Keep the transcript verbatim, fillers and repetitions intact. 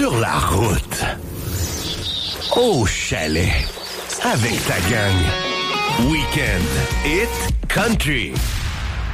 sur la route, au chalet, avec ta gang. Weekend Hit Country.